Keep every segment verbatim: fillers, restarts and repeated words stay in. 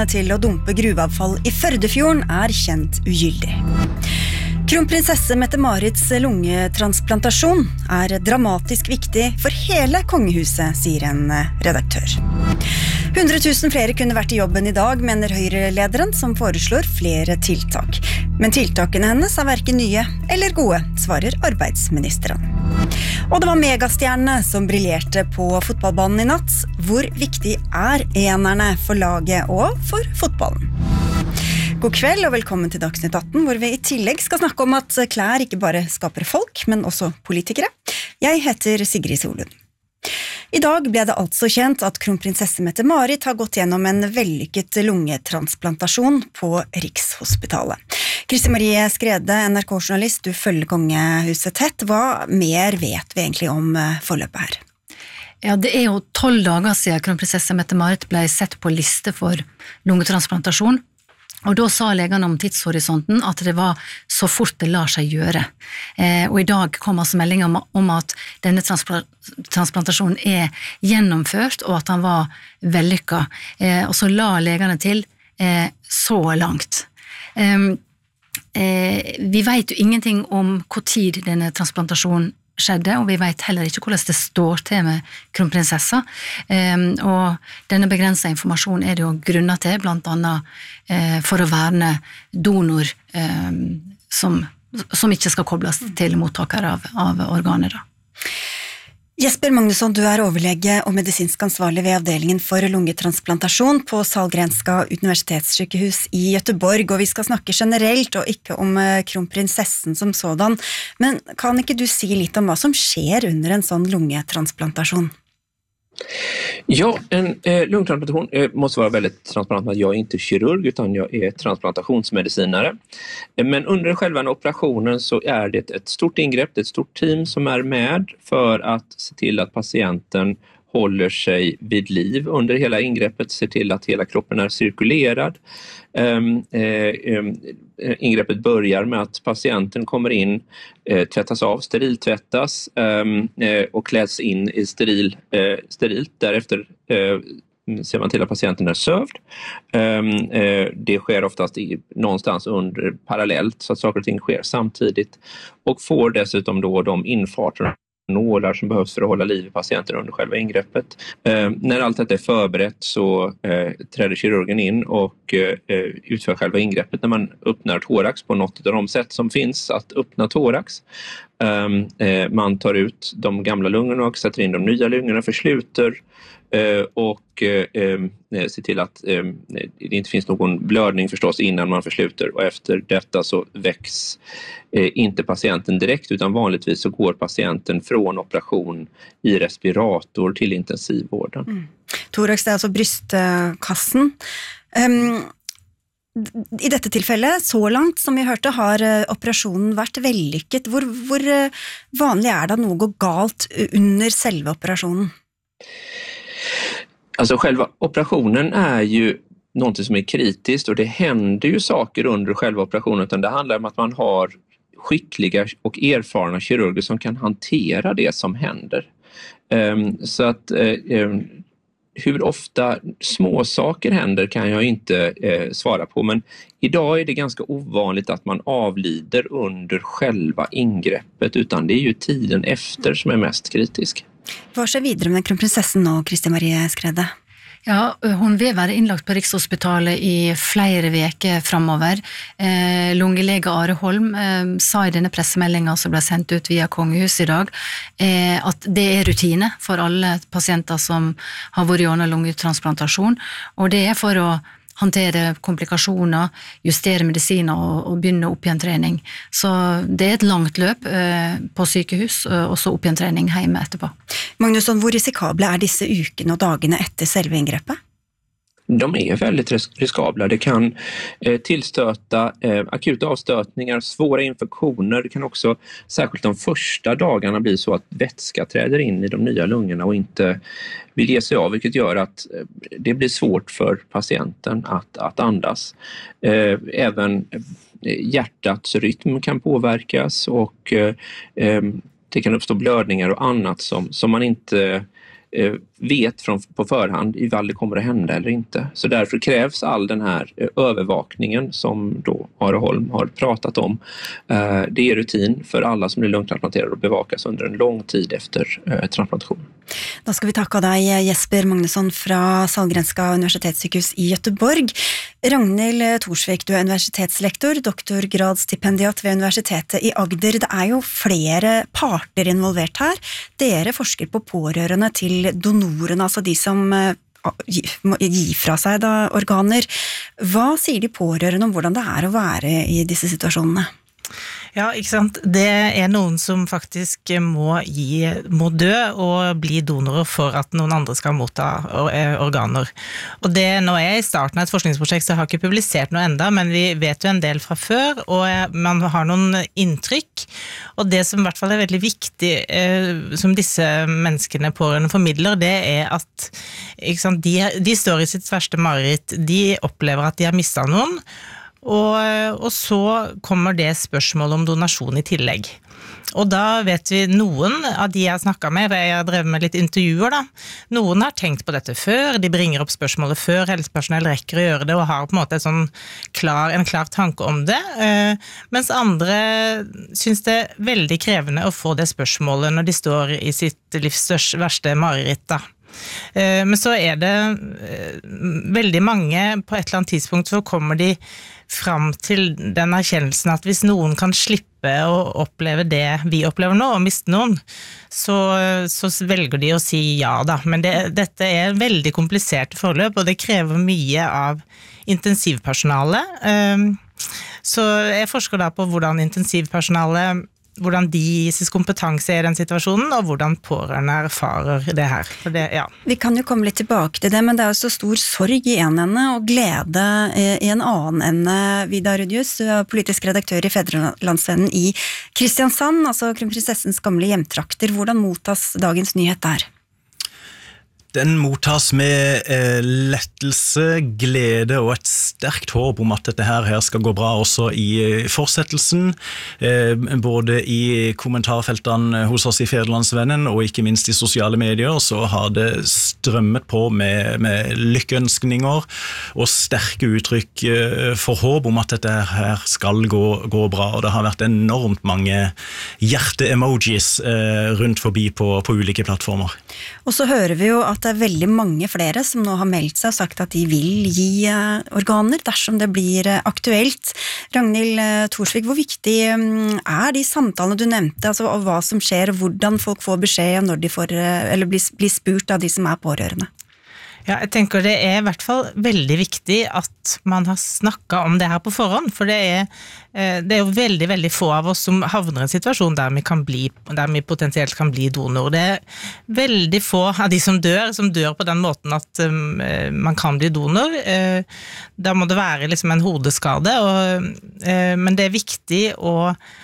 til å dumpe gruveavfall i Førdefjorden er kjent ugyldig. Kronprinsesse Mette-Marits lungetransplantasjon er dramatisk viktig for hele kongehuset, sier en redaktør. hundre tusen flere kunne vært i jobben i dag, mener Høyre-lederen, som foreslår flere tiltak. Men tiltakene hennes er hverken nye eller gode, svarer arbeidsministeren. Og det var megastjernene som briljerte på fotballbanen i natt. Hvor viktig er enerne for laget og for fotballen? God kveld og velkommen til Dagsnytt atten, hvor vi i tillegg skal snakke om at klær ikke bare skaper folk, men også politikere. Jeg heter Sigrid Solund. I dag ble det altså kjent at kronprinsesse Mette-Marit har gått gjennom en vellykket lungetransplantasjon på Rikshospitalet. Kristi Marie Skrede, N R K-journalist, du følger kongehuset tett. Hva mer vet vi egentlig om forløpet her? Ja, det er jo tolv dager siden kronprinsesse Mette-Marit ble sett på liste for lungetransplantasjon. Og da sa legene om tidshorisonten at det var så fort det lar seg gjøre. Eh, og i dag kom altså melding om, om at denne transpla- transplantasjonen er gjennomført, og at han var vellykket. Eh, og så la legene til eh, så langt. Eh, eh, vi vet jo ingenting om hvor tid denne transplantasjonen skjedde, og vi vet heller ikke hvordan det står til med kronprinsessa. Um, og denne begrenset informasjonen er det jo grunner til, blant annet uh, for å verne donor um, som, som ikke skal kobles til mottakere av, av organer. Da. Jesper Magnusson, du er overlege og medisinsk ansvarlig ved avdelingen for lungetransplantasjon på Sahlgrenska universitetssykehus i Göteborg, og vi skal snakke generelt og ikke om kronprinsessen som sådan. Men kan ikke du si litt om hva som skjer under en sånn lungetransplantasjon? Ja, en eh, lungtransplantation eh, måste vara väldigt transparent med att jag är inte kirurg utan jag är transplantationsmedicinare. Eh, men under själva operationen så är det ett stort ingrepp, ett stort team som är med för att se till att patienten håller sig vid liv under hela ingreppet, ser till att hela kroppen är cirkulerad. Um, eh, um, ingreppet börjar med att patienten kommer in, eh, tvättas av, steriltvättas um, eh, och kläds in i steril, eh, sterilt. Därefter eh, ser man till att patienten är sövd. Um, eh, det sker oftast i, någonstans under parallellt så att saker och ting sker samtidigt och får dessutom då de infarter nålar som behövs för att hålla liv i patienten under själva ingreppet. Eh, när allt detta är förberett så eh, träder kirurgen in och eh, utför själva ingreppet när man öppnar thorax på något av de sätt som finns att öppna thorax. Eh, man tar ut de gamla lungorna och sätter in de nya lungorna, försluter eh, och eh, ser till att eh, det inte finns någon blödning förstås innan man försluter, och efter detta så väcks eh, inte patienten direkt utan vanligtvis så går patienten från operation i respirator till intensivvården. Mm. Thorax er altså brystkassen. Um, I dette tilfellet, så langt som vi hørte, har operasjonen vært vellykket. Hvor, hvor vanlig er det at noe går galt under selve operasjonen? Alltså själva operationen är ju något som är kritiskt, och det händer ju saker under själva operationen, utan det handlar om att man har skickliga och erfarna kirurger som kan hantera det som händer. Um, så att um, hur ofta små saker händer kan jag inte eh, svara på, men idag är det ganska ovanligt att man avlider under själva ingreppet, utan det är ju tiden efter som är mest kritisk. Hva skjer videre med kronprinsessen nå, Kristi Marie Skrede? Ja, hun vil være innlagt på Rikshospitalet i flere veker fremover. Eh, lungelege Are Holm eh, sa i denne pressemeldingen som ble sendt ut via kongehuset i dag, eh, at det er rutine for alle pasienter som har vært gjennom lungetransplantasjon, og det er for å håndtere komplikasjoner, justere medisiner og, og begynne opp igjen trening. Så det er et langt løp eh, på sykehus, og så opp igjen trening hjemme etterpå. Magnusson, hvor risikable er disse ukene og dagene etter selve inngrepet? De är väldigt riskabla. Det kan eh, tillstöta eh, akuta avstötningar, svåra infektioner. Det kan också, särskilt de första dagarna, bli så att vätska träder in i de nya lungorna och inte vill ge sig av, vilket gör att eh, det blir svårt för patienten att, att andas. Eh, även eh, hjärtats rytm kan påverkas, och eh, eh, det kan uppstå blödningar och annat som, som man inte eh, vet från, på förhand ifall det kommer att hända eller inte. Så därför krävs all den här eh, övervakningen som då Are Holm har pratat om. Eh, det är rutin för alla som blir lungtransplanterade och bevakas under en lång tid efter eh, transplantation. Da skal vi takke deg, Jesper Magnusson fra Sahlgrenska universitetssykehus i Göteborg. Ragnhild Thorsvik, du er universitetslektor, doktorgradsstipendiat ved Universitetet i Agder. Det er jo flere parter involvert her. Dere forsker på pårørende til donorene, altså de som må gi fra seg da, organer. Hva sier de pårørende om hvordan det er å være i disse situasjonene? Ja, ikke sant? Det er noen som faktisk må, gi, må dø og bli donorer for at noen andre skal motta organer. Og det, nå er jeg i starten av et forskningsprosjekt, så jeg har ikke publisert noe enda, men vi vet jo en del fra før, og man har noen inntrykk. Og det som i hvert fall er veldig viktig, eh, som disse menneskene pårørende formidler, det er at ikke sant, de, de står i sitt verste mareritt, de opplever at de har mistet noen, Og, og så kommer det spørsmålet om donasjon i tillegg. Og da vet vi noen av de jeg har snakket med, jeg har drevet med litt intervjuer da, noen har tenkt på dette før, de bringer opp spørsmålet før helsepersonell rekker å gjøre det, og har på en måte et sånn klar, en klar tanke om det, eh, mens andre synes det er veldig krevende å få det spørsmålet når de står i sitt livs verste mareritt da. Men så er det veldig mange, på et eller annet tidspunkt så kommer de fram til den erkjennelsen at hvis noen kan slippe å oppleve det vi opplever nå, og miste noen, så, så velger de å si ja da. Men det, dette er veldig komplisert forløp, og det krever mye av intensivpersonale. Så jeg forsker da på hvordan intensivpersonale hvordan de sin kompetanse er i den situasjonen, og hvordan pårørende erfarer det her. For det, ja. Vi kan jo komme litt tilbake til det, men det er jo så stor sorg i en ende, og glede i en annen ende. Vidar Rudjus, politisk redaktør i Fædrelandsvennen i Kristiansand, altså kronprinsessens gamle hjemtrakter. Hvordan mottas dagens nyhet der? Den mottas med eh, lettelse, glede og et sterkt håp om at dette her, her skal gå bra også i eh, fortsettelsen, eh, både i kommentarfeltene hos oss i Fædrelandsvennen og ikke minst i sosiale medier, så har det strømmet på med, med lykkeønskninger og sterke uttrykk eh, for håp om at dette her skal gå, gå bra, og det har vært enormt mange hjerte-emojis eh, rundt forbi på, på ulike plattformer. Og så hører vi jo at det er veldig mange flere som nå har meldt seg og sagt at de vil gi organer dersom det blir aktuelt. Ragnhild Thorsvik, hvor viktig er de samtalene du nevnte, altså hva som skjer, hvordan folk får beskjed når de får, eller blir, blir spurt av de som er pårørende? Ja, jeg tenker det er i hvert fall veldig viktig at man har snakket om det her på forhånd, for det er, det er jo veldig, veldig få av oss som havner i en situasjon der vi, kan bli, der vi potensielt kan bli donor. Det er veldig få av de som dør, som dør på den måten at um, man kan bli donor. Uh, da må det være liksom en hodeskade, og, uh, men det er viktig å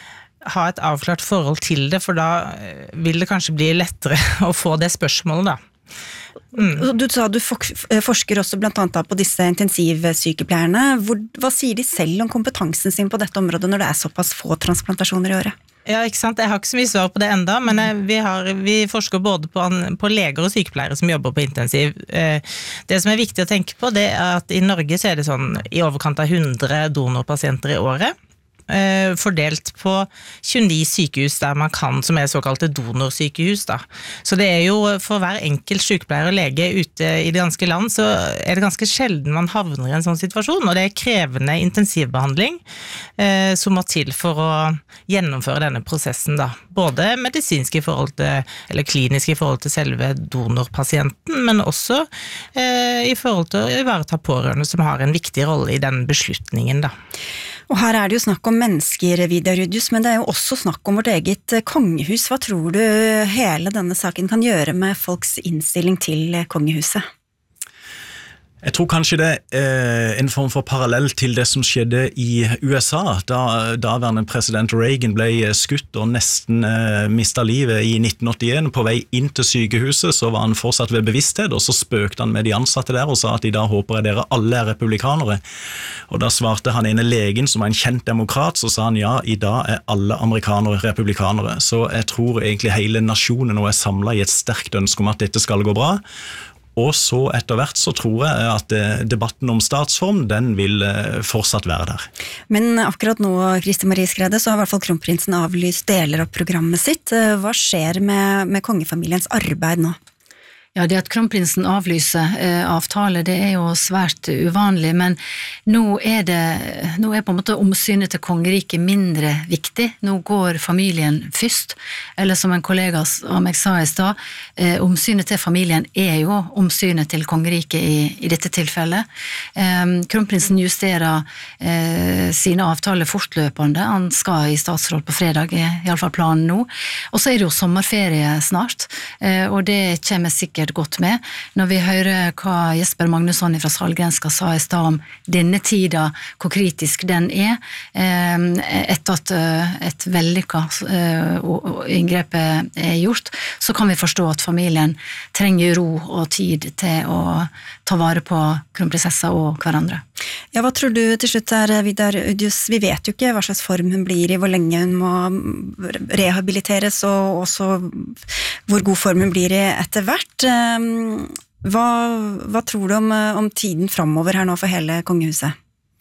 ha et avklart forhold til det, for da vil det kanskje bli lettere å få det spørsmålet da. Mm. Du sa du forsker også blant annet på disse intensivsykepleierne. Hvor, hva sier de selv om kompetansen sin på dette området når det er såpass få transplantasjoner i året? Ja, ikke sant? Jeg har ikke så mye svar på det enda, men vi, har, vi forsker både på, på leger og sykepleiere som jobber på intensiv. Det som er viktig å tenke på, det er at i Norge så er det sånn i overkant av hundre donorpasienter i året, fordelt på tjueni sykehus der man kan, som er såkalte donorsykehus da. Så det er jo for hver enkelt sykepleier og lege ute i det ganske land, så er det ganske sjelden man havner i en sånn situasjon, og det er krevende intensivbehandling eh, som må til for å gjennomføre denne prosessen da. Både medisinsk i forhold til, eller klinisk i forhold til selve donorpasienten, men også eh, i forhold til å ivareta pårørende som har en viktig rolle i den beslutningen da. Og her er det jo snakk om mennesker, Vidar Rudjus, men det er jo også snakk om vårt eget kongehus. Hva tror du hele denne saken kan gjøre med folks innstilling til kongehuset? Jeg tror kanskje det er en form for parallell til det som skjedde i U S A, da daværende president Reagan ble skutt og nesten eh, mistet livet i nitten åttien. På vei inn til sykehuset så var han fortsatt ved bevissthet, og så spøkte han med de ansatte der og sa at i dag håper jeg dere alle er republikanere. Og da svarte han ene legen, som er en kjent demokrat, så sa han ja, i dag er alle amerikanere republikanere. Så jeg tror egentlig hele nasjonen nå er samlet i et sterkt ønske om at dette skal gå bra. Og så etter hvert så tror jeg at debatten om statsform, den vil fortsatt være der. Men akkurat nå, Kristi Marie Skrede, så har i hvert fall kronprinsen avlyst deler av programmet sitt. Hva skjer med, med kongefamiliens arbeid nå? Ja, det at kronprinsen avlyser eh, avtale, det er jo svært uvanlig, men nå er det, nå er på en måte omsynet til kongeriket mindre viktig. Nå går familien først, eller som en kollega av meg sa i stad, eh, omsynet til familien er jo omsynet til kongeriket i, i dette tilfellet. Eh, kronprinsen justerer eh, sine avtaler fortløpende, han skal i statsråd på fredag, i, i alle fall planen nå, og så er det jo sommerferie snart, eh, og det kommer sikkert godt med. Når vi hører hva Jesper Magnusson fra Sahlgrenska sa i stad om denne tida, hvor kritisk den er, etter at et vellykket inngrepet er gjort, så kan vi forstå at familien trenger ro og tid til å ta vare på kronprinsessa og hverandre. Ja, hva tror du til slutt er, Vidar Udjus? Vi vet jo ikke hva slags form hun blir i, hvor lenge hun må rehabiliteres, og også hvor god form hun blir i etter hvert. Hva, hva tror du om, om tiden fremover her nå for hele kongehuset?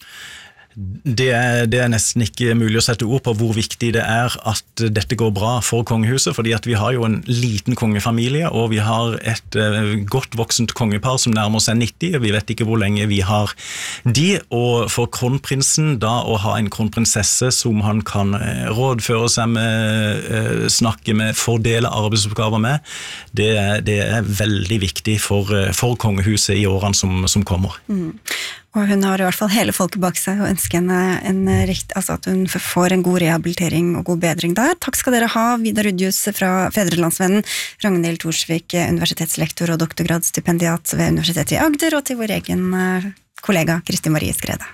Det er, det er nesten ikke mulig å sette ord på hvor viktig det er at dette går bra for kongehuset, fordi at vi har jo en liten kongefamilie, og vi har et uh, godt voksent kongepar som nærmer seg nitti, og vi vet ikke hvor lenge vi har de, og for kronprinsen da å ha en kronprinsesse som han kan uh, rådføre seg med, uh, snakke med, fordele arbeidsoppgaver med, det, det er veldig viktig for, uh, for kongehuset i årene som, som kommer. Mm. Og hun har i hvert fall hele folket bak seg og ønsker henne en, rikt, altså at hun får en god rehabilitering og god bedring der. Takk skal dere ha, Vidar Udjus fra Fedrelandsvennen, Ragnhild Thorsvik, universitetslektor og doktorgradsstipendiat ved Universitetet i Agder, og til vår egen kollega Kristi Marie Skrede.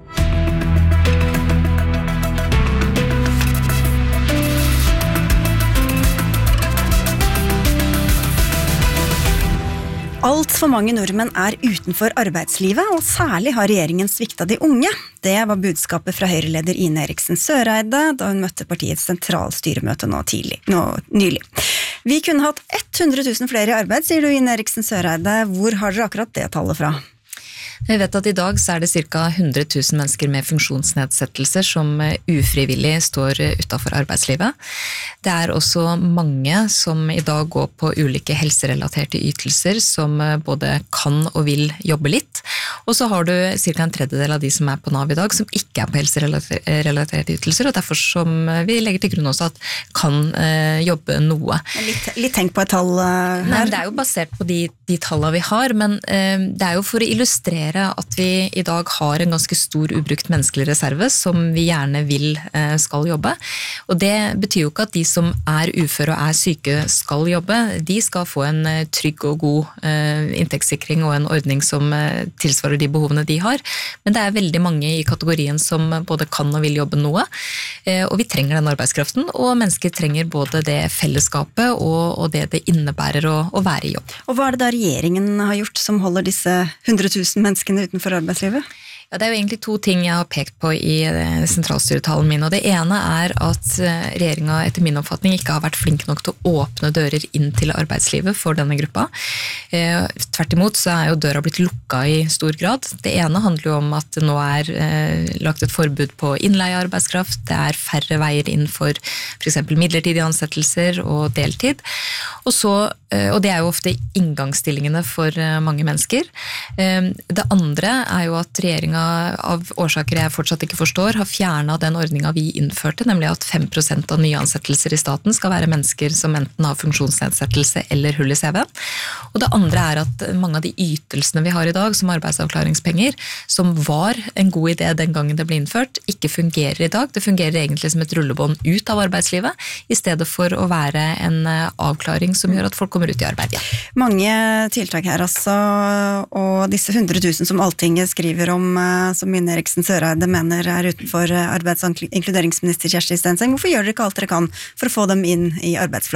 Alt for mange nordmenn er utenfor arbeidslivet, og særlig har regjeringen sviktet de unge. Det var budskapet fra Høyre-leder Ine Eriksen Søreide da hun møtte partiets sentralstyremøte nå, tidlig, nå nylig. Vi kunne hatt hundre tusen flere i arbeid, sier du, Ine Eriksen Søreide. Hvor har dere akkurat det tallet fra? Vi vet at i dag så er det ca. hundre tusen mennesker med funksjonsnedsettelser som ufrivillig står utenfor arbeidslivet. Det er også mange som i dag går på ulike helserelaterte ytelser som både kan og vil jobbe litt. Og så har du ca. en tredjedel av de som er på Nav i dag som ikke er på helserelaterte ytelser, og derfor som vi legger til grunn også at kan eh, jobbe noe. Litt, litt tenk på et tall uh, her. Nei, det er jo basert på de, de tallene vi har, men eh, det er jo for å illustrere at vi i dag har en ganske stor ubrukt menneskelig reserve som vi gjerne vil eh, skal jobbe. Og det betyr jo ikke at de som er uføre og er syke skal jobbe. De skal få en eh, trygg og god eh, inntektssikring og en ordning som eh, tilsvarer de behovene de har. Men det er veldig mange i kategorien som både kan og vil jobbe noe. Eh, og vi trenger den arbeidskraften, og mennesker trenger både det fellesskapet og, og det det innebærer å, å være i jobb. Og hva er det da regjeringen har gjort som holder disse hundre tusen menneskene utenfor arbeidslivet? Ja, det er jo egentlig to ting jeg har pekt på i sentralstyretalen min, og det ene er at regjeringen etter min oppfatning ikke har vært flink nok til å åpne dører inn til arbeidslivet for denne gruppa. Eh, tvert imot så er jo døra blitt lukka i stor grad. Det ene handler jo om at det nå er eh, lagt et forbud på innleie av arbeidskraft, det er færre veier inn for for eksempel midlertidige ansettelser og deltid, og, så, eh, og det er jo ofte inngangsstillingene for eh, mange mennesker. Eh, det andre er jo at regjeringen av årsaker jeg fortsatt ikke forstår, har fjernet den ordningen vi innførte, nemlig at fem prosent av nye ansettelser i staten skal være mennesker som enten har funksjonsnedsettelse eller hull i C V-en. Og det andre er at mange av de ytelsene vi har i dag, som arbeidsavklaringspenger, som var en god idé den gangen det ble innført, ikke fungerer i dag. Det fungerer egentlig som et rullebånd ut av arbeidslivet, i stedet for å være en avklaring som gjør at folk kommer ut i arbeid igjen. Mange tiltak her altså, og disse hundre tusen som Alltinget skriver om, som Ine Eriksen Søreide mener er utenfor arbeids- og inkluderingsminister Kjersti Stenseng. Hvorfor gjør dere ikke alt dere kan for å få dem inn i arbeidsflokken?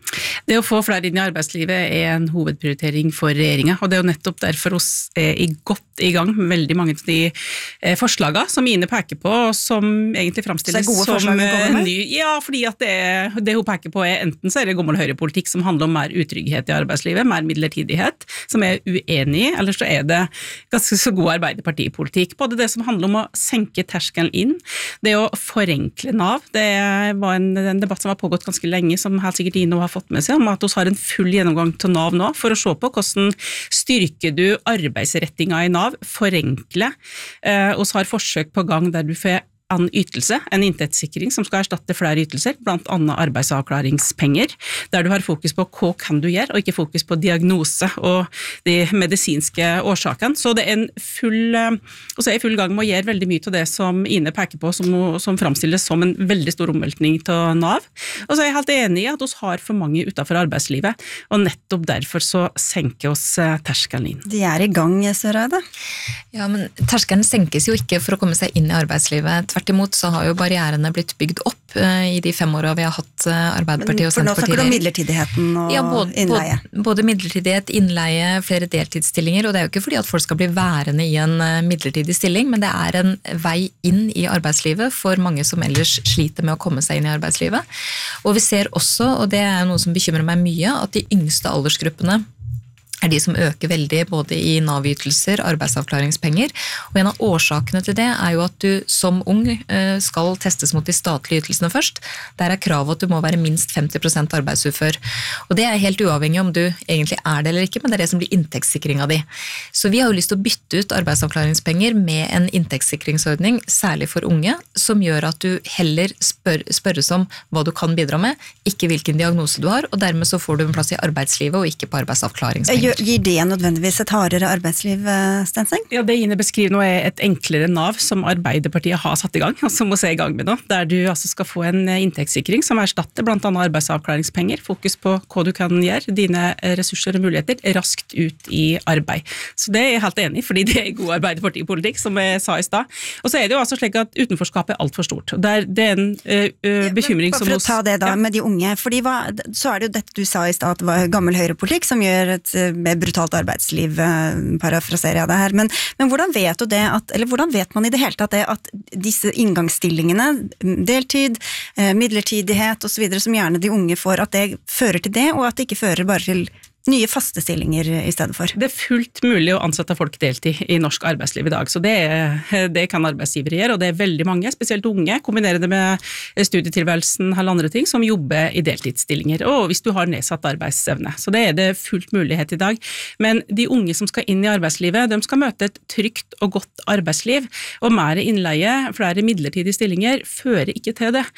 Det å få flere inn i arbeidslivet er en hovedprioritering for regjeringen, og det er jo nettopp derfor oss er i godt i gang med veldig mange av de forslagene som Ine peker på, og som egentlig fremstilles som ny. Ja, fordi at det, det hun peker på er enten så er det gammel høyrepolitikk som handler om mer utrygghet i arbeidslivet, mer midlertidighet, som er uenig i, eller så er det ganske så god arbeiderpartipolitikk. Både det som handler om å senke terskelen inn, det å forenkle Nav, det var en, en debatt som har pågått ganske lenge, som helt sikkert Ine har fått med seg, om at vi har en full gjennomgang til Nav nå, for å se på hvordan styrker du arbeidsrettinga i Nav, forenkle. Eh, vi har forsøk på gang der du får en ytelse, en inntektssikring som skal erstatte flere ytelser, blant annet arbeidsavklaringspenger, der du har fokus på hva kan du gjøre, og ikke fokus på diagnose og de medisinske årsakene. Så det er en full, og så er jeg i full gang med å gjøre veldig mye av det som Ine peker på, som, som fremstilles som en veldig stor omveltning til Nav. Og så er jeg helt enig i at vi har for mange utenfor arbeidslivet, og nettopp derfor så senker oss terskelen inn. De er i gang, Søreide. Ja, men terskelen senkes jo ikke for å komme seg inn i arbeidslivet. Tvert imot så har jo barrierene blitt bygd opp i de fem årene vi har hatt Arbeiderpartiet og Senterpartiet. For nå snakker du om midlertidigheten og ja, både, innleie. Både, både midlertidighet, innleie, flere deltidsstillinger, og det er jo ikke fordi at folk skal bli værende i en midlertidig stilling, men det er en vei inn i arbeidslivet for mange som ellers sliter med å komme seg inn i arbeidslivet. Og vi ser også, og det er noe som bekymrer meg mye, at de yngste aldersgruppene er de som øker veldig både i Nav-ytelser, arbeidsavklaringspenger, og en av årsakene til det er jo at du som ung skal testes mot de statlige ytelsene først. Der er kravet at du må være minst femti prosent arbeidsufør, og det er helt uavhengig om du egentlig er det eller ikke, men det er det som blir inntektssikring av de. Så vi har jo lyst til å bytte ut arbeidsavklaringspenger med en inntektssikringsordning, særlig for unge, som gjør at du heller spør, spørres om hva du kan bidra med, ikke hvilken diagnose du har, og dermed så får du en plass i arbeidslivet og ikke på arbeidsavklaringspenger. Gir det nødvendigvis et hardere arbeidsliv, Stenseng? Ja, det Ine beskriver nå er et enklere Nav som Arbeiderpartiet har satt i gang, og som må se i gang med nå, der du altså skal få en inntektssikring som erstatter blant annet arbeidsavklaringspenger, fokus på hva du kan gjøre, dine ressurser og muligheter, raskt ut i arbeid. Så det er jeg helt enig i, fordi det er god Arbeiderpartipolitikk, som jeg sa i stad. Og så er det jo altså slik at utenforskapet er alt for stort. Det er, det er en uh, bekymring ja, som... For å ta det da, ja. Med de unge, fordi hva, så er det jo dette du sa i stad, at det var gammel høyrepolitikk som gjør et med brutalt arbeidsliv, parafraserer jeg det her, men, men hvordan vet du det at, eller hvordan vet man i det hele tatt det at disse inngangsstillingene, deltid, midlertidighet og så videre, som gjerne de unge får, at det fører til det, og at det ikke fører bare til nye faste stillinger i stedet for? Det er fullt mulig å ansette folk deltid i norsk arbeidsliv i dag, så det, det kan arbeidsgivere gjøre, og det er veldig mange, spesielt unge, kombinerer det med studietilværelsen eller andre ting, som jobber i deltidsstillinger, og hvis du har nedsatt arbeidsevne. Så det er det fullt mulighet i dag. Men de unge som skal inn i arbeidslivet, de skal møte et trygt og godt arbeidsliv, og mer innleie, flere midlertidige stillinger, fører ikke til det.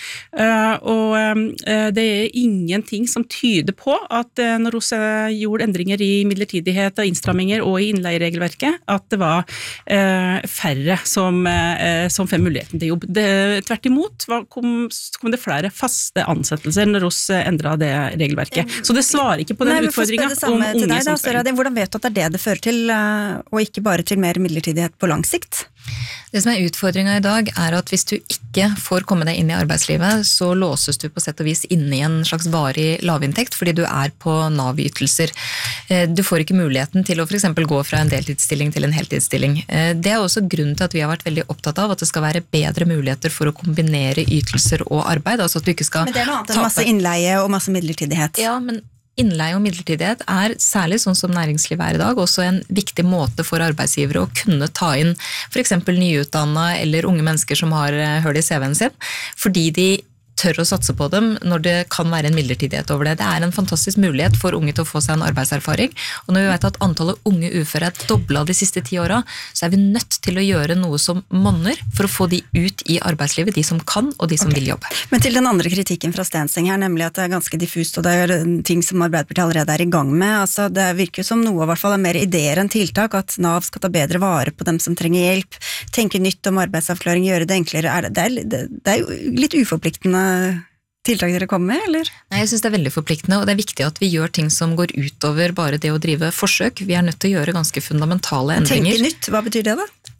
Og det er ingenting som tyder på at når vi gjorde endringer i midlertidighet og innstramminger og i innleieregelverket, at det var eh, færre som, eh, som fikk muligheten til jobb. Det, tvert imot var, kom, kom det flere faste ansettelser når vi endret det regelverket. Så det svarer ikke på den Nei, utfordringen om unge deg, som spør. Hvordan vet du at det er det det fører til, og ikke bare til mer midlertidighet på lang sikt? Det som er utfordringen i dag er at hvis du ikke får komme deg inn i arbeidslivet, så låses du på sett og vis inne i en slags varig lavinntekt, fordi du er på Nav-ytelser. Du får ikke muligheten til å for eksempel gå fra en deltidsstilling til en heltidsstilling. Det er også grunnen til at vi har vært veldig opptatt av at det skal være bedre muligheter for å kombinere ytelser og arbeid, altså at du ikke skal Men det er noe annet enn masse innleie og masse midlertidighet. Ja, men innleie og midlertidighet er, særlig sånn som næringslivet er i dag, også en viktig måte for arbeidsgivere å kunne ta inn for eksempel nyutdannede eller unge mennesker som har hørt i C V-en sin, fordi de tør å satse på dem når det kan være en midlertidighet over det. Det er en fantastisk mulighet for unge til å få seg en arbeidserfaring, og når vi vet at antallet unge uføre er doblet de siste ti åra, så er vi nødt til å gjøre noe som monner for å få de ut i arbeidslivet, de som kan og de som okay. vil jobbe. Men til den andre kritikken fra Stenseng her, nemlig at det er ganske diffust, og det er ting som Arbeiderpartiet allerede er i gang med. Altså, det virker som noe, i hvert fall er mer ideer enn tiltak, at Nav skal ta bedre vare på dem som trenger hjelp, tenke nytt om arbeidsavklaring, gjøre det enklere. Er det, det, er, det, det er jo litt uforpliktende tiltak dere kommer med, eller? Nei, jeg synes det er veldig forpliktende, og det er viktig at vi gjør ting som går utover bare det å drive forsøk. Vi er nødt til å gjøre ganske fundamentale endringer. Tenke nytt, hva betyr det da?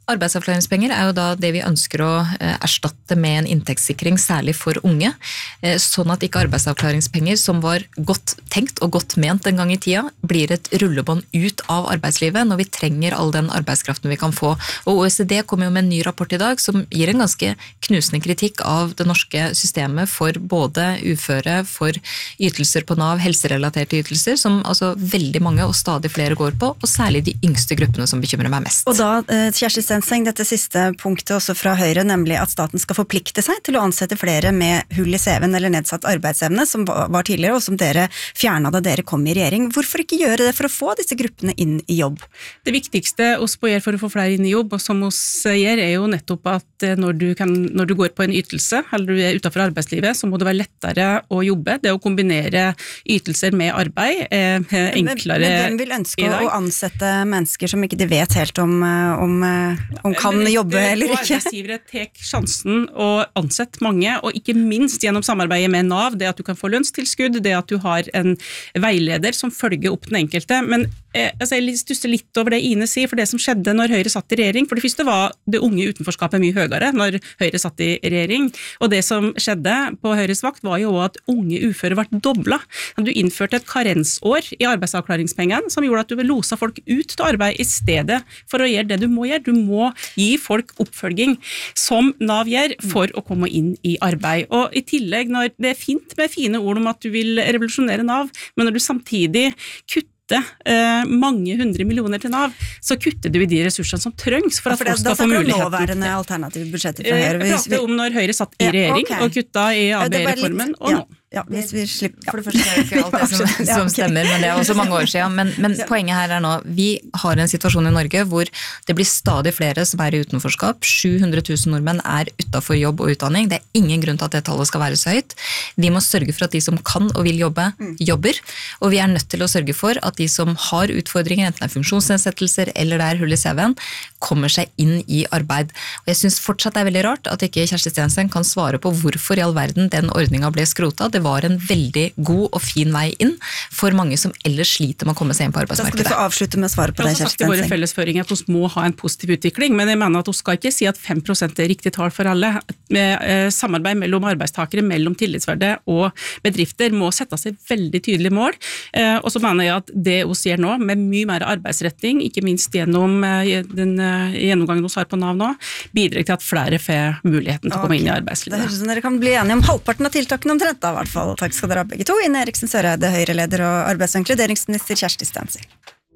arbeidsavklaringspenger er jo da det vi ønsker å erstatte med en inntektssikring, særlig for unge, sånn at ikke arbeidsavklaringspenger, som var godt tenkt og godt ment en gang i tida, blir et rullebånd ut av arbeidslivet når vi trenger all den arbeidskraften vi kan få. Og O E C D kommer jo med en ny rapport i dag som gir en ganske knusende kritikk av det norske systemet for både uføre, for ytelser på Nav, helserelaterte ytelser, som altså veldig mange og stadig flere går på, og særlig de yngste gruppene som bekymrer meg mest. Og da, Kjersti Stenseng, dette siste punktet også fra Høyre, nemlig at staten skal forplikte seg til å ansette flere med hull i C V-en eller nedsatt arbeidsevne, som var tidligere, og som dere fjernet da dere kom i regjering. Hvorfor ikke gjøre det for å få disse gruppene inn i jobb? Det viktigste oss på gjør for å få flere inn i jobb, og som oss gjør, er jo nettopp at når du, kan, når du går på en ytelse, eller du er utenfor arbeidslivet, så må det være lettere å jobbe. Det å kombinere ytelser med arbeid er enklere i dag. Men hvem vil ønske å ansette mennesker som ikke de vet helt om, om om kan det, jobbe eller ikke. Og arbeidsgivere tek sjansen å ansette mange, og ikke minst gjennom samarbeidet med Nav, det at du kan få lønnstilskudd, det at du har en veileder som følger opp den enkelte. Men eh, altså, jeg stusser litt over det Ine sier, for det som skjedde når Høyre satt i regjering, for det første var det unge utenforskapet mye høyere når Høyre satt i regjering, og det som skjedde på Høyres vakt var jo at unge uføre ble doblet. Du innførte et karensår i arbeidsavklaringspengen, som gjorde at du losa folk ut til arbeid i stedet for å gjøre det du må gjøre. Du må gi folk oppfølging som Nav gjør for å komme inn i arbeid. Og i tillegg, når det er fint med fine ord om at du vil revolusjonere Nav, men når du samtidig kutter Eh, mange hundre millioner til Nav, så kutter du i de ressursene som trengs for at ja, for det, folk skal få muligheten. Da snakker du nåværende alternative budsjetter fra Høyre. Jeg prater om når Høyre satt i regjering ja, okay. og kutta i A B E-reformen, og ja. nå. Ja, hvis vi slipper. Ja. For det første er jo ikke alt det som, som stemmer, men det er også mange år siden. Men, men poenget her er nå, vi har en situasjon i Norge hvor det blir stadig flere som er i utenforskap. sju hundre tusen nordmenn er utenfor jobb og utdanning. Det er ingen grunn til at det tallet skal være så høyt. Vi må sørge for at de som kan og vil jobbe, jobber. Og vi er nødt til å sørge for at de som har utfordringer, enten det er funksjonsnedsettelser eller det er hull i C V-en, kommer seg inn i arbeid. Og jeg synes fortsatt det er veldig rart at ikke Kjersti Stenseng kan svare på hvorfor i all verden den ordningen ble skrotet. Det var en veldig god og fin vei inn for mange som ellers sliter med å komme seg inn på arbeidsmarkedet. Da skal du få avslutte med svaret på det, Kjersti Stenseng. Jeg har sagt i våre fellesføringer at vi må ha en positiv utvikling, men jeg mener at vi skal ikke si at fem prosent er riktig tall for alle. Med eh, samarbeid mellom arbeidstakere, mellom tillitsvalgte og bedrifter må sette seg veldig tydelige mål, eh, og så mener jeg at det vi gjør nå, med mye mer arbeidsretting, ikke minst gjennom eh, den eh, gjennomgangen vi har på Nav nå, bidrar til at flere får muligheten til å komme inn i arbeidslivet. Det høres ut som dere kan bli enige om halvparten av tiltakene omtrent da, i hvert fall. Takk skal dere ha begge to. Ine Eriksen Søreide, Høyre-leder, og arbeids- og inkluderingsminister Kjersti Stenseng.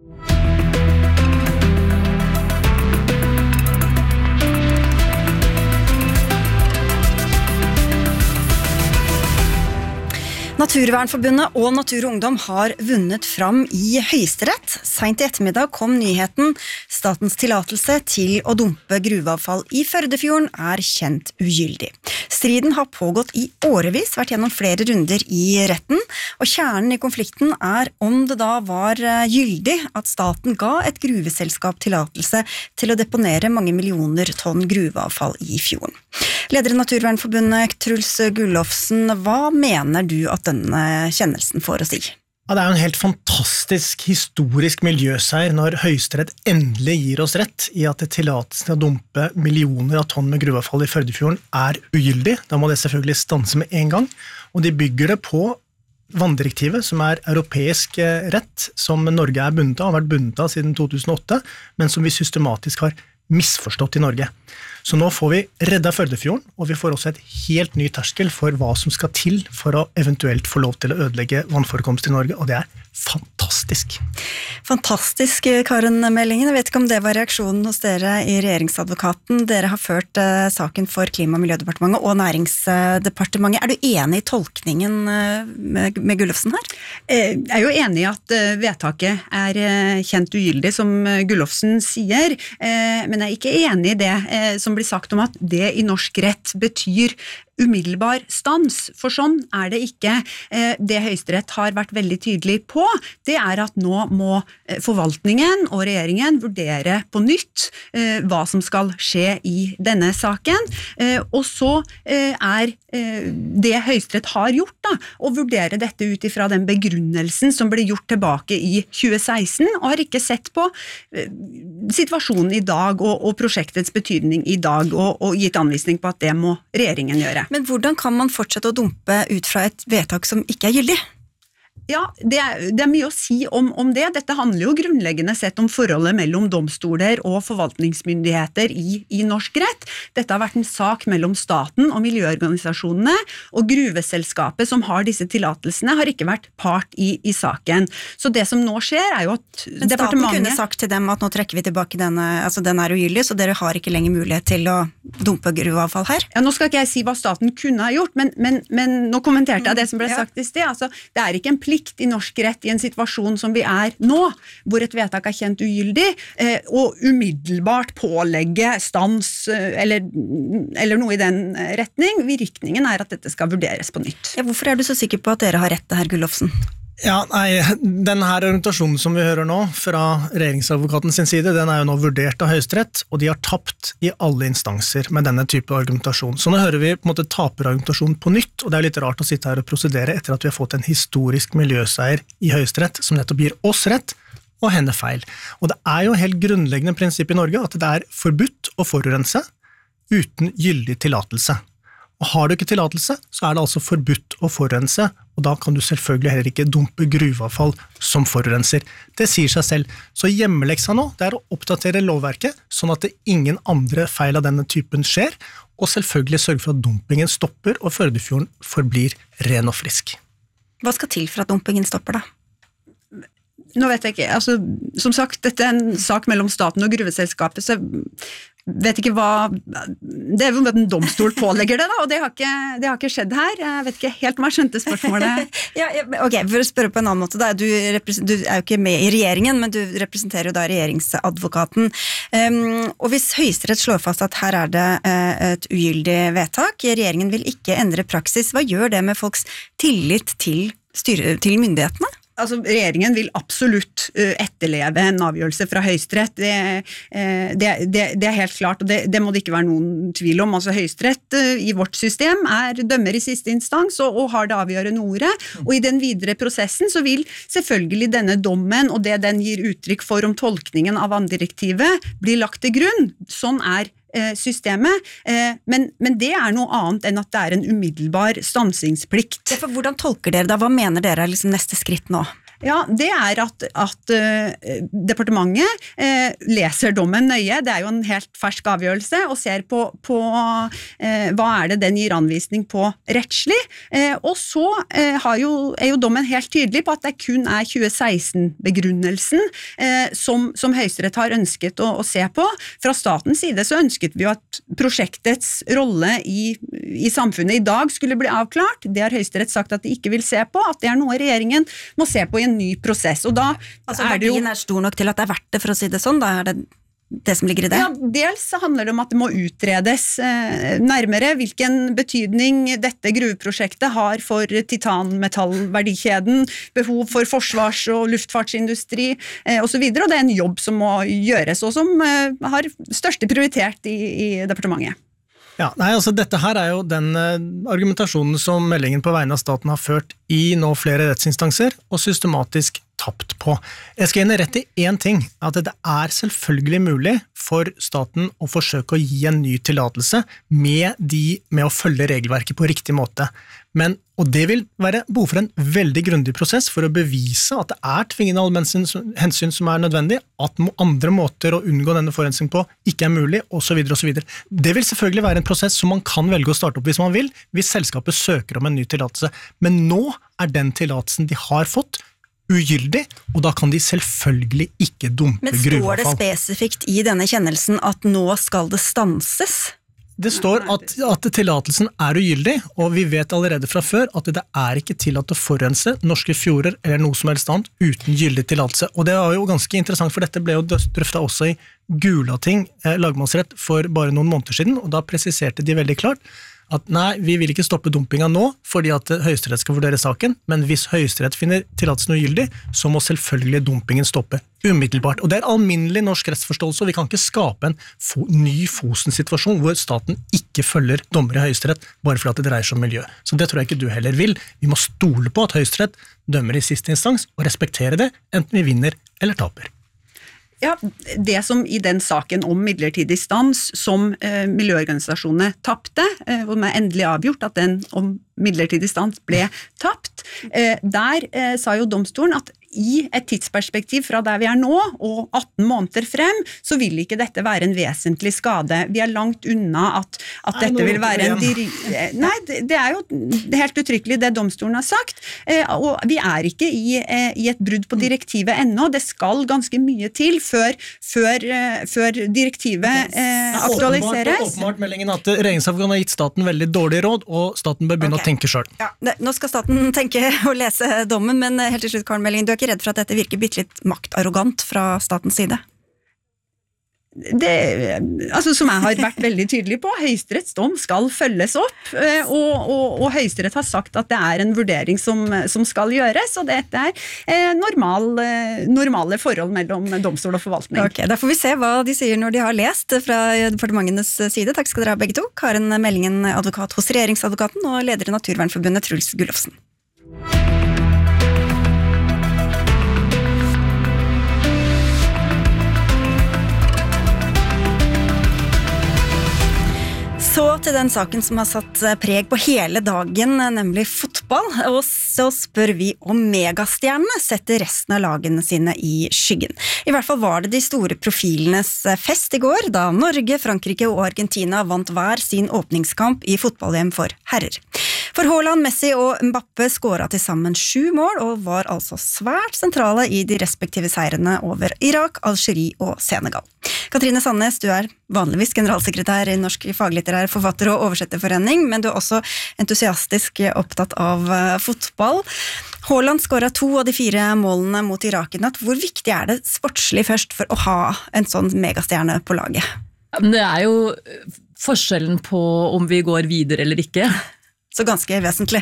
Naturvernforbundet og Natur og Ungdom har vunnet fram i Høyesterett. Sent i ettermiddag kom nyheten: statens tillatelse til å dumpe gruveavfall i Førdefjorden er kjent ugyldig. Striden har pågått i årevis, vært gjennom flere runder i retten, og kjernen i konflikten er om det da var gyldig at staten ga et gruveselskap tillatelse til å deponere mange millioner tonn gruveavfall i fjorden. Leder i Naturvernforbundet, Truls Gullofsen, hva mener du at denne kjennelsen får å si? Ja, det er jo en helt fantastisk historisk miljøseier når Høyesterett endelig gir oss rett i at tillatelsen til å dumpe millioner av tonn med gruveavfall i Førdefjorden er ugyldig. Da må det selvfølgelig stanse med en gang, og de bygger det på vanndirektivet, som er europeisk rett, som Norge er bundet av, har vært bundet av siden to tusen og åtte, men som vi systematisk har misforstått i Norge. Så nå får vi redda Førdefjorden, og vi får også et helt ny terskel for hva som skal til for å eventuelt få lov til å ødelegge vannforekomst i Norge, og det er fantastisk. Fantastisk, Karen Meldingen. Jeg vet ikke om det var reaksjonen hos dere i regjeringsadvokaten. Dere har ført uh, saken for Klima- og miljødepartementet og Næringsdepartementet. Er du enig i tolkningen uh, med, med Gullofsen her? Jeg er jo enig i at uh, vedtaket er uh, kjent ugyldig, som uh, Gullofsen sier, uh, men jeg er ikke enig i det uh, som blir sagt om at det i norsk rett betyr umiddelbar stans, for sånn er det ikke. Det Høyesterett har vært veldig tydelig på, det er at nå må forvaltningen og regjeringen vurdere på nytt hva som skal skje i denne saken, og så er det Høyesterett har gjort da, da, å vurdere dette ut ifra den begrunnelsen som ble gjort tilbake i tjue seksten, og har ikke sett på eh, situasjonen i dag og, og prosjektets betydning i dag, og, og gitt anvisning på at det må regjeringen gjøre. Men hvordan kan man fortsette å dumpe ut fra et vedtak som ikke er gyldig? Ja, det er, det er mye å si om, om det. Dette handler jo grunnleggende sett om forholdet mellom domstoler og forvaltningsmyndigheter i, i norsk rett. Dette har vært en sak mellom staten og miljøorganisasjonene, og gruveselskapet som har disse tillatelsene har ikke vært part i, i saken. Så det som nå skjer er jo at Men staten kunne sagt til dem at nå trekker vi tilbake denne, altså den er ugyldig, så dere har ikke lenger mulighet til å dumpe gruveavfall her? Ja, nå skal ikke jeg si hva staten kunne ha gjort, men, men, men nå kommenterte jeg det som ble sagt i sted. Altså, det er ikke en plikt i norsk rett i en situasjon som vi er nå, hvor et vedtak er kjent ugyldig, eh, og umiddelbart pålegge stans eh, eller, eller noe i den retning. Virkningen er at dette skal vurderes på nytt. Ja, hvorfor er du så sikker på at dere har rett det her, Gullofsen? Ja, nei, denne her argumentasjonen som vi hører nå fra regjeringsadvokaten sin side, den er jo nå vurdert av Høyesterett, og de har tapt i alle instanser med denne type argumentasjon. Så nå hører vi på en måte taperargumentasjon på nytt, og det er litt rart å sitte her og prosedere etter at vi har fått en historisk miljøseier i Høyesterett, som nettopp gir oss rett og henne feil. Og det er jo helt grunnleggende prinsipp i Norge at det er forbudt å forurense uten gyldig tillatelse. Og har du ikke tillatelse, så er det altså forbudt å forurense, og da kan du selvfølgelig heller ikke dumpe gruveavfall som forurenser. Det sier seg selv. Så hjemmeleksa nå, det er å oppdatere lovverket, sånn at det ingen andre feil av denne typen skjer, og selvfølgelig sørge for at dumpingen stopper, og Førdefjorden forblir ren og frisk. Hva skal til for at dumpingen stopper da? Nå vet jeg ikke, altså, som sagt, dette er en sak mellom staten og gruveselskapet, så vet ikke hva, det er jo en domstol pålegger det da, og det har ikke, det har ikke skjedd her. Jeg vet ikke helt om jeg skjønte spørsmålet. ja, ok, for å spørre på en annen måte da, du, du er jo ikke med i regjeringen, men du representerer jo da regjeringsadvokaten. Um, og hvis Høyesterett slår fast at her er det uh, et ugyldig vedtak, regjeringen vil ikke endre praksis, hva gjør det med folks tillit til, styre, til myndighetene? Altså, regjeringen vil absolutt uh, etterleve en avgjørelse fra Høyesterett. Det, uh, det, det, det er helt klart, og det, det må det ikke være noen tvil om. Altså, Høyesterett uh, i vårt system er dømmer i siste instans og, og har det avgjørende ordet. Og i den videre prosessen så vil selvfølgelig denne dommen og det den gir uttrykk for om tolkningen av vanndirektivet bli lagt til grunn. Sånn er systemet, men, men det er noe annet enn at det er en umiddelbar stansingsplikt. Ja, for hvordan tolker dere da? Hva mener dere er liksom neste skritt nå? Ja, det er at, at uh, departementet uh, leser dommen nøye, det er jo en helt fersk avgjørelse, og ser på, på uh, hva er det den gir anvisning på rettslig, uh, og så uh, har jo, er jo dommen helt tydelig på at det kun er tjue seksten-begrunnelsen uh, som, som Høyesterett har ønsket å, å se på. Fra statens side så ønsket vi jo at prosjektets rolle i, i samfunnet i dag skulle bli avklart. Det har Høyesterett sagt at de ikke vil se på, at det er noe regjeringen må se på i en ny prosess, og da altså, er det jo... verdien er stor nok til at det er verdt det, for å si det sånn, da er det det som ligger i det? Ja, dels handler det om at det må utredes eh, nærmere hvilken betydning dette gruveprosjektet har for titanmetallverdikjeden, behov for forsvars- og luftfartsindustri eh, og så videre, og det er en jobb som må gjøres, og som eh, har største prioritet i, i departementet. Ja, nei, altså dette her er jo den uh, argumentasjonen som meldingen på vegne av staten har ført i nå flere rettsinstanser, og systematisk tapt på. Jeg skal gjerne rett i en ting, at det er selvfølgelig mulig for staten å forsøke å gi en ny tillatelse med, de, med å følge regelverket på riktig måte. Men, og det vil være behov for en veldig grundig prosess for å bevise at det er tvingende allmennhensyn som er nødvendig, at andre måter å unngå denne forurensningen på ikke er mulig, og så videre og så videre. Det vil selvfølgelig være en prosess som man kan velge å starte opp hvis man vil, hvis selskapet søker om en ny tillatelse. Men nå er den tillatelsen de har fått ugyldig, og da kan de selvfølgelig ikke dumpe gruveavfall. Men står det spesifikt i denne kjennelsen at nå skal det stanses? Det står at, at tillatelsen er ugyldig, og vi vet allerede fra før at det er ikke tillatt å forurense norske fjorder eller noe som helst annet uten gyldig tillatelse. Og det var jo ganske interessant, for dette ble jo drøftet også i Gulating eh, lagmannsrett for bare noen måneder siden, og da presiserte de veldig klart at nei, vi vil ikke stoppe dumpinga nå, fordi at Høyesterett skal vurdere saken, men hvis Høyesterett finner tillatelsen ugyldig, så må selvfølgelig dumpingen stoppe umiddelbart. Og det er alminnelig norsk rettsforståelse, og vi kan ikke skape en fo- ny Fosen-situasjon hvor staten ikke følger dommer i Høyesterett bare fordi at det dreier seg om miljø. Så det tror jeg ikke du heller vil. Vi må stole på at Høyesterett dømmer i siste instans, og respektere det, enten vi vinner eller taper. Ja, det som i den saken om midlertidig stans som eh, miljøorganisasjonene tappte, eh, hvor man endelig avgjort at den om midlertidig stans ble tapt, eh, der eh, sa jo domstolen at i et tidsperspektiv fra der vi er nå, og atten måneder frem, så vil ikke dette være en vesentlig skade. Vi er langt unna at, at Nei, dette vil være en... igjen. Diri- Nei, det, det er jo helt uttrykkelig det domstolen har sagt, eh, og vi er ikke i, eh, i et brudd på direktivet ennå. Det skal ganske mye til før, før, eh, før direktivet eh, aktualiseres. Åpenbart, åpenbart meldingen at regjeringsadvokaten har gitt staten veldig dårlig råd, og staten bør begynne Ok. å tenke selv. Ja, det, nå skal staten tenke og lese dommen, men helt til slutt, Karen Meling, du er ikke redd for at dette virker bitte litt maktarrogant fra statens side? Det, altså som jeg har vært veldig tydelig på, Høyesteretts dom skal følges opp, eh, og, og, og Høyesterett har sagt at det er en vurdering som, som skal gjøres, og dette er eh, normal, eh, normale forhold mellom domstol og forvaltning. Ok, da får vi se hva de sier når de har lest fra departementenes side. Takk skal dere ha begge to. Karen Mellingen, advokat hos regjeringsadvokaten, og leder i Naturvernforbundet, Truls Gullofsen. Så til den saken som har satt preg på hele dagen, nemlig fotball. Og så spør vi om megastjernene setter resten av lagene sine i skyggen. I hvert fall var det de store profilenes fest i går, da Norge, Frankrike og Argentina vant hver sin åpningskamp i fotball-V M for herrer. For Haaland, Messi og Mbappe skåret til sammen sju mål, og var altså svært sentrale i de respektive seirene over Irak, Algerie og Senegal. Katrine Sandnes, du er vanligvis generalsekretær i Norsk faglitterær forfatter- og oversetterforening, men du er også entusiastisk opptatt av uh, fotball. Haaland skåret to av de fire målene mot Irak i natt. Hvor viktig er det sportslig først for å ha en sånn megastjerne på laget? Det er jo forskjellen på om vi går videre eller ikke. Så ganske vesentlig.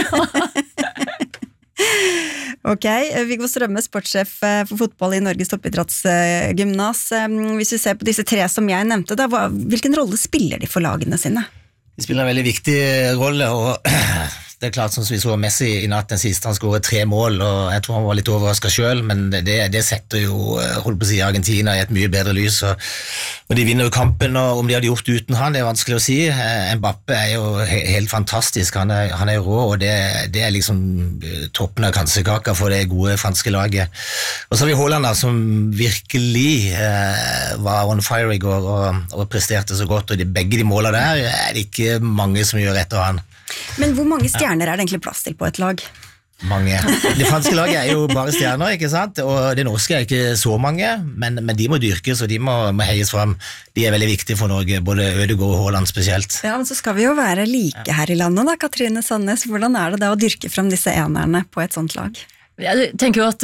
Ok, Viggo Strømme, sportssjef for fotball i Norges toppidrettsgymnas. Hvis vi ser på disse tre som jeg nevnte, da, hva, hvilken rolle spiller de for lagene sine? De spiller en veldig viktig rolle, og det er klart som vi så Messi i natt den siste, han skåret tre mål, og jeg tror han var litt overrasket selv, men det, det setter jo, holdt på å si, Argentina i et mye bedre lys, og, og de vinner jo kampen, og om de hadde gjort det uten han, det er vanskelig å si. Mbappe er jo he, helt fantastisk, han er, han er rå, og det, det er liksom toppen av kansekaka for det gode franske laget. Og så har vi Haaland da, som virkelig eh, var on fire i går, og, og presterte så godt, og de, begge de målene der er det ikke mange som gjør etter han. Men hvor mange stjerner er det egentlig plass til på et lag? Mange. Det franske laget er jo bare stjerner, ikke sant? Og det norske er ikke så mange, men, men de må dyrkes, og de må, må heies frem. De er veldig viktige for Norge, både Ødegaard og Haaland spesielt. Ja, men så skal vi jo være like her i landet da, Katrine Sandnes. Hvordan er det da å dyrke frem disse enerne på et sånt lag? Jeg tenker jo at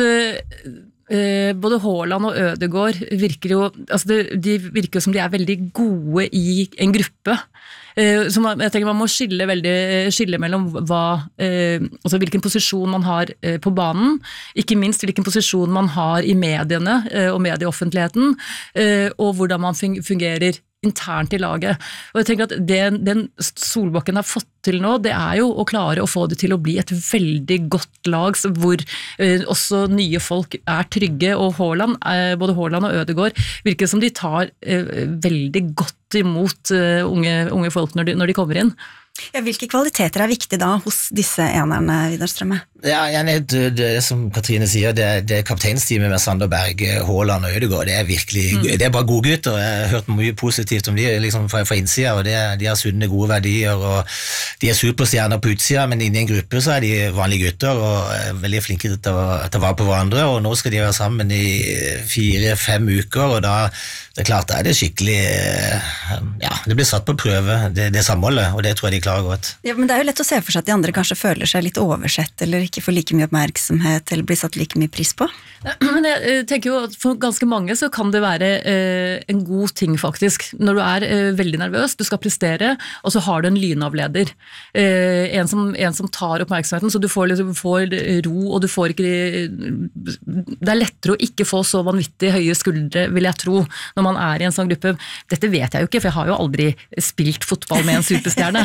uh, både Haaland og Ødegaard virker jo, altså det, de virker jo som de er veldig gode i en gruppe. Uh, så man, jeg tenker man må skille, veldig, skille mellom hva, uh, altså hvilken posisjon man har uh, på banen, ikke minst hvilken posisjon man har i mediene uh, og medieoffentligheten, uh, og hvordan man fungerer internt i laget. Og jeg tenker at det, den Solbakken har fått til nå, det er jo å klare å få det til å bli et veldig godt lag, hvor eh, også nye folk er trygge, og Haaland, eh, både Haaland og Ødegaard virker som de tar eh, veldig godt imot eh, unge, unge folk når de, når de kommer inn. Ja, hvilke kvaliteter er viktige da hos disse enerne, Vidar Strømme? Ja, jeg, det, det som Katrine sier, det, det kapteinsteamet med Sander Berg, Haaland og Ødegaard, det er virkelig, mm. det er bare gode gutter. Jeg har hørt mye positivt om de liksom fra, fra innsida, og det, de har sunne, gode verdier, og de er superstjerner på utsida, men inni en gruppe så er de vanlige gutter, og er veldig flinke til å ta vare på hverandre, og nå skal de være sammen i fire-fem uker, og da, det er klart, da er det skikkelig, ja, det blir satt på prøve, det, det samholdet, og det tror jeg de forklare godt. Ja, men det er jo lett å se for seg at de andre kanskje føler seg litt oversett, eller ikke får like mye oppmerksomhet, eller blir satt like mye pris på. Men jeg tenker jo at for ganske mange så kan det være eh, en god ting faktisk, når du er eh, veldig nervøs, du skal prestere, og så har du en lynavleder. Eh, en, som, en som tar oppmerksomheten, så du får, liksom, får ro, og du får ikke... Det er lettere å ikke få så vanvittig høye skuldre, vil jeg tro, når man er i en sånn gruppe. Dette vet jeg jo ikke, for jeg har jo aldri spilt fotball med en superstjerne.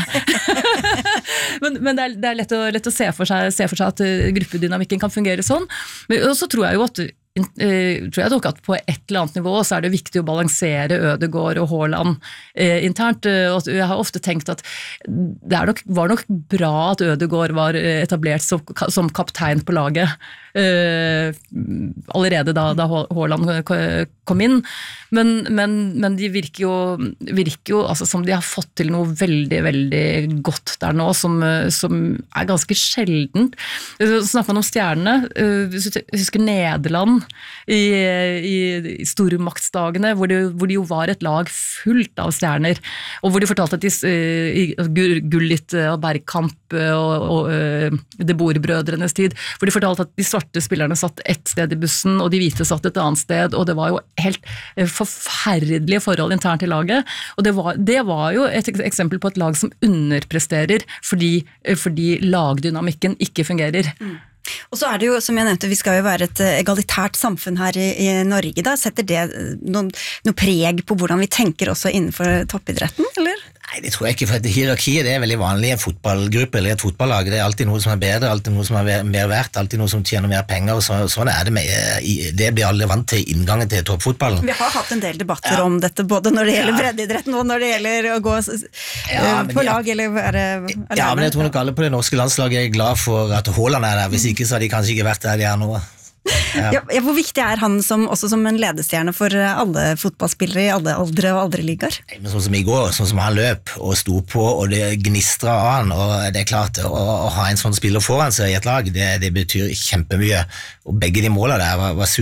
men men det, er, det er lett å, lett å se, for seg, se for seg at gruppedynamikken kan fungere sånn. Men, og så tror jeg jo at Uh, tror jeg nok at på et eller annet nivå så er det viktig å balansere Ødegaard og Haaland uh, internt, uh, og jeg har ofte tenkt at det er nok, var nok bra at Ødegaard var etablert som, som kaptein på laget uh, allerede da, da Haaland kom inn, men, men, men de virker jo, virker jo altså, som de har fått til noe veldig, veldig godt der nå, som, som er ganske sjeldent. Så snakker man om stjernene, uh, hvis du husker Nederland I, i, i stormaktsdagene, hvor de, hvor de jo var et lag fullt av stjerner, og hvor de fortalte at de uh, Gullit og Bergkamp og, og De Boer-brødrenes tid, hvor de fortalte at de svarte spillerne satt ett sted i bussen, og de hvite satt et annet sted, og det var jo helt forferdelige forhold internt i laget, og det var, det var jo et eksempel på et lag som underpresterer fordi, fordi lagdynamikken ikke fungerer. Mm. Og så er det jo, som jeg nevnte, vi skal jo være et egalitært samfunn her i, i Norge da. Setter det noen, noe preg på hvordan vi tenker også innenfor toppidretten, eller? Nei, det tror jeg ikke, for hierarkiet det er veldig vanlig i en fotballgruppe eller et fotballag. Det er alltid noe som er bedre, alltid noe som er mer verdt, alltid noe som tjener mer penger, og så, sånn er det med, det blir alle vant til inngangen til toppfotballen. Vi har hatt en del debatter ja. om dette, både når det gjelder ja. breddeidretten og når det gjelder å gå ja, på lag ja. eller være alene. Ja, men jeg tror nok alle på det norske landslaget er glad for at Haaland er der, hvis ikke så har de kanskje ikke vært der de er nå. Ja. Ja, hvor viktig er han som, også som en ledestjerne for alle fotballspillere i alle aldre og aldre ligaer? Sånn som i går, sånn som han løp og sto på, og det gnistret av han, og det er klart, å, å ha en sånn spiller foran seg i et lag, det, det betyr kjempemye, og begge de målene der var, var